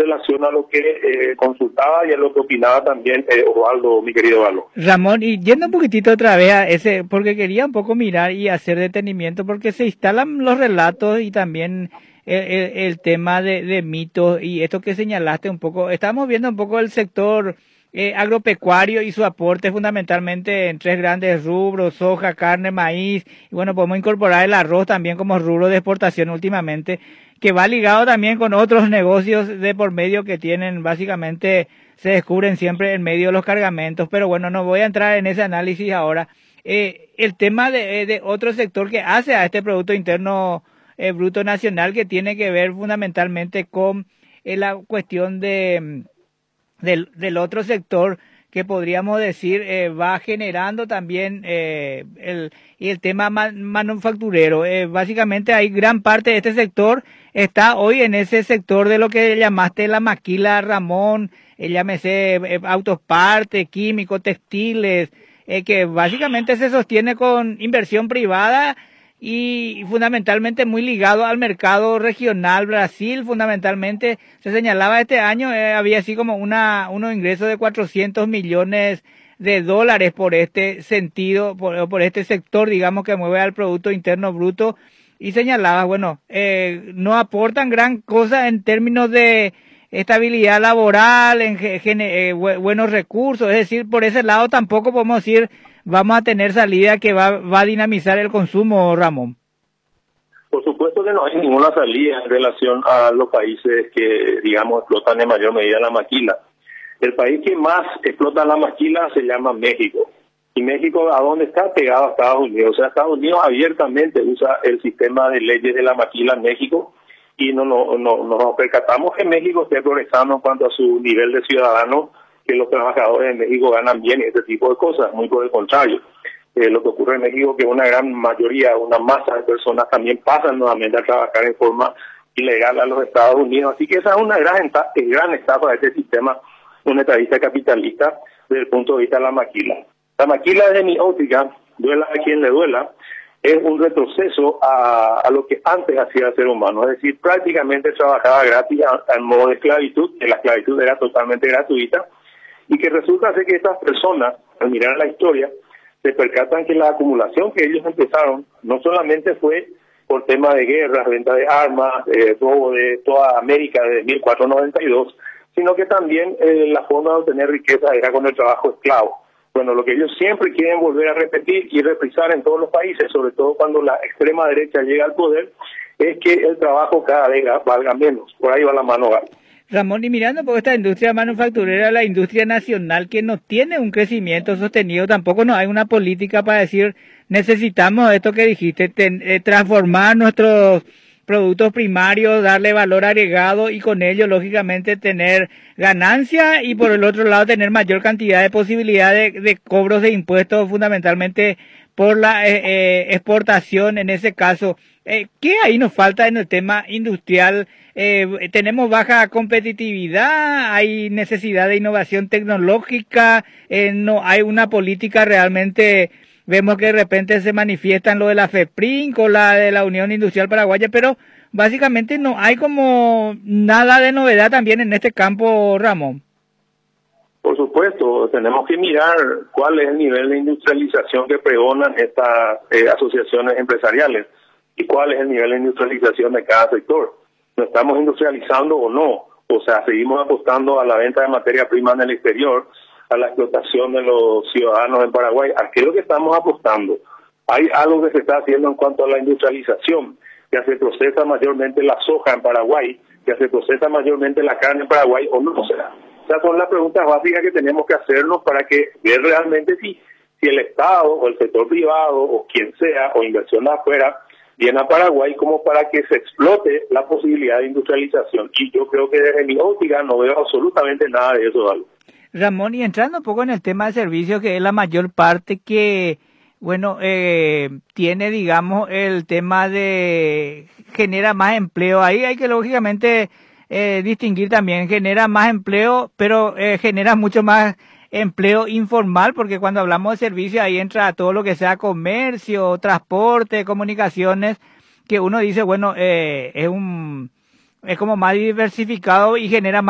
relación a lo que consultaba y a lo que opinaba también Osvaldo, mi querido Osvaldo. Ramón, y yendo un poquitito otra vez a ese, porque quería un poco mirar y hacer detenimiento, porque se instalan los relatos y también el tema de mitos y esto que señalaste un poco. Estamos viendo un poco el sector agropecuario y su aporte fundamentalmente en tres grandes rubros: soja, carne, maíz, y bueno, podemos incorporar el arroz también como rubro de exportación últimamente, que va ligado también con otros negocios de por medio que tienen, básicamente se descubren siempre en medio de los cargamentos, pero bueno, no voy a entrar en ese análisis ahora. El tema de otro sector que hace a este Producto Interno Bruto Nacional, que tiene que ver fundamentalmente con la cuestión del otro sector que podríamos decir va generando también el tema manufacturero. Básicamente hay gran parte de este sector está hoy en ese sector de lo que llamaste la maquila, Ramón, llámese autos partes, químicos, textiles, que básicamente se sostiene con inversión privada y fundamentalmente muy ligado al mercado regional. Brasil fundamentalmente se señalaba este año había así como unos ingresos de 400 millones de dólares por este sentido, por este sector, digamos, que mueve al Producto Interno Bruto, y señalaba, bueno, no aportan gran cosa en términos de estabilidad laboral, buenos recursos, es decir, por ese lado tampoco podemos decir vamos a tener salida que va a dinamizar el consumo, Ramón. Por supuesto que no hay ninguna salida en relación a los países que, digamos, explotan en mayor medida la maquila. El país que más explota la maquila se llama México. Y México, ¿a dónde está? Pegado a Estados Unidos. O sea, Estados Unidos abiertamente usa el sistema de leyes de la maquila en México, y no nos percatamos que México esté progresando en cuanto a su nivel de ciudadanos, que los trabajadores en México ganan bien y este tipo de cosas. Muy por el contrario. Lo que ocurre en México es que una gran mayoría, una masa de personas también pasan nuevamente a trabajar en forma ilegal a los Estados Unidos. Así que esa es una gran etapa de este sistema monetarista capitalista desde el punto de vista de la maquila. La maquila, desde mi óptica, duela a quien le duela, es un retroceso a lo que antes hacía el ser humano. Es decir, prácticamente trabajaba gratis en modo de esclavitud, que la esclavitud era totalmente gratuita, y que resulta ser que estas personas, al mirar la historia, se percatan que la acumulación que ellos empezaron no solamente fue por tema de guerras, venta de armas, robo de toda América desde 1492, sino que también la forma de obtener riqueza era con el trabajo esclavo. Bueno, lo que ellos siempre quieren volver a repetir y reprisar en todos los países, sobre todo cuando la extrema derecha llega al poder, es que el trabajo cada vez valga menos. Por ahí va la mano. Ramón, y mirando por esta industria manufacturera, la industria nacional, que no tiene un crecimiento sostenido, tampoco no hay una política para decir necesitamos esto que dijiste, transformar nuestros productos primarios, darle valor agregado y con ello, lógicamente, tener ganancia, y por el otro lado tener mayor cantidad de posibilidades de cobros de impuestos, fundamentalmente por la exportación en ese caso. ¿Qué ahí nos falta en el tema industrial? Tenemos baja competitividad, hay necesidad de innovación tecnológica, no hay una política realmente. Vemos que de repente se manifiestan lo de la FEPRIN con la de la Unión Industrial Paraguaya, pero básicamente no hay como nada de novedad también en este campo, Ramón. Por supuesto, tenemos que mirar cuál es el nivel de industrialización que pregonan estas asociaciones empresariales y cuál es el nivel de industrialización de cada sector. ¿No estamos industrializando o no? O sea, seguimos apostando a la venta de materia prima en el exterior, a la explotación de los ciudadanos en Paraguay. ¿A qué es lo que estamos apostando? Hay algo que se está haciendo en cuanto a la industrialización. Ya se procesa mayormente la soja en Paraguay, ya se procesa mayormente la carne en Paraguay, o no. O sea, son las preguntas básicas que tenemos que hacernos para que ver realmente si el Estado o el sector privado o quien sea, o inversión de afuera, viene a Paraguay como para que se explote la posibilidad de industrialización. Y yo creo que desde mi óptica no veo absolutamente nada de eso, Algo. Ramón, y entrando un poco en el tema de servicios, que es la mayor parte que, bueno, tiene, digamos, el tema de genera más empleo. Ahí hay que, lógicamente, distinguir también, genera más empleo, pero genera mucho más empleo informal, porque cuando hablamos de servicios ahí entra todo lo que sea comercio, transporte, comunicaciones, que uno dice, bueno, es como más diversificado y genera más